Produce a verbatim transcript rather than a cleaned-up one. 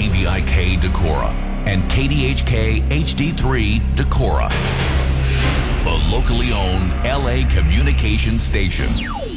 K V I K Decorah and K D H K H D three Decorah, a locally owned L A communications station.